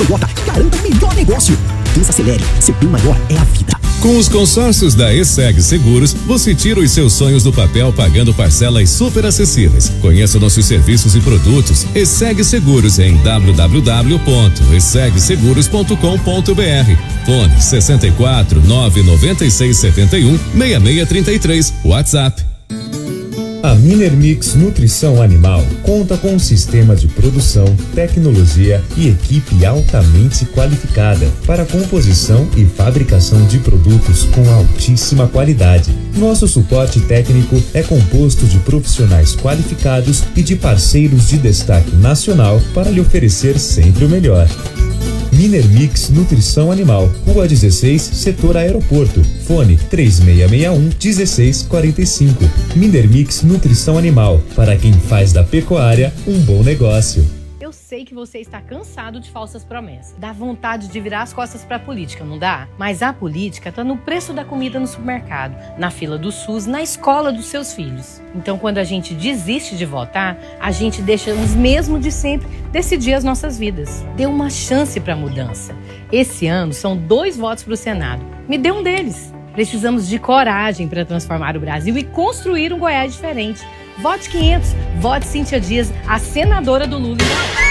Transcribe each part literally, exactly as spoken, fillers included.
J e garanta o melhor negócio. Desacelere, seu bem maior é a vida. Com os consórcios da ESSEG Seguros, você tira os seus sonhos do papel pagando parcelas super acessíveis. Conheça nossos serviços e produtos. ESSEG Seguros em w w w ponto esseg seguros ponto com ponto b r. Fone sessenta e quatro, nove noventa e seis, setenta e um, seis seis trinta e três. WhatsApp. A Minermix Nutrição Animal conta com um sistema de produção, tecnologia e equipe altamente qualificada para a composição e fabricação de produtos com altíssima qualidade. Nosso suporte técnico é composto de profissionais qualificados e de parceiros de destaque nacional para lhe oferecer sempre o melhor. Minermix Nutrição Animal, Rua dezesseis, Setor Aeroporto. Fone três seis seis um, um seis quatro cinco. Minermix Nutrição Animal, para quem faz da pecuária um bom negócio. Eu sei que você está cansado de falsas promessas. Dá vontade de virar as costas para a política, não dá? Mas a política está no preço da comida no supermercado, na fila do SUS, na escola dos seus filhos. Então, quando a gente desiste de votar, a gente deixa os mesmos de sempre decidir as nossas vidas. Dê uma chance para a mudança. Esse ano são dois votos para o Senado. Me dê um deles. Precisamos de coragem para transformar o Brasil e construir um Goiás diferente. Vote quinhentos, vote Cíntia Dias, a senadora do Lula.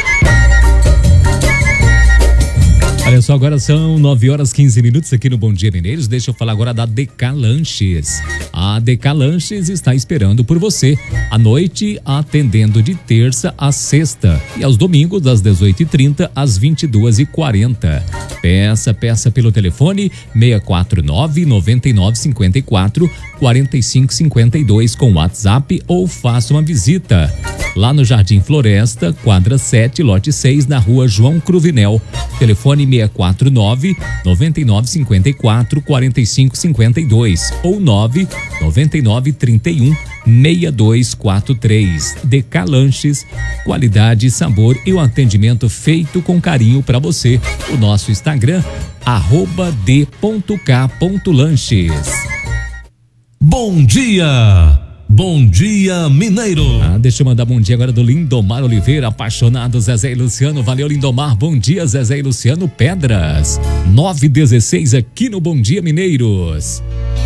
Olha só, agora são nove horas e quinze minutos aqui no Bom Dia Mineiros. Deixa eu falar agora da D K Lanches. A D K Lanches está esperando por você à noite, atendendo de terça a sexta e aos domingos das dezoito e trinta às vinte e duas e quarenta. Peça, peça pelo telefone seis quatro nove, nove nove cinco quatro, quatro cinco cinco dois com WhatsApp ou faça uma visita lá no Jardim Floresta, quadra sete, lote seis, na rua João Cruvinel. Telefone seis quatro nove, nove nove cinco quatro, quatro cinco cinco dois ou nove nove nove três um, seis dois quatro três. D K Lanches, qualidade, sabor e o atendimento feito com carinho para você. O nosso Instagram, arroba d ponto k ponto lanches. Bom dia! Bom dia, Mineiro! Ah, deixa eu mandar bom dia agora do Lindomar Oliveira, apaixonado Zezé e Luciano. Valeu, Lindomar. Bom dia, Zezé e Luciano Pedras. nove e dezesseis aqui no Bom Dia Mineiros.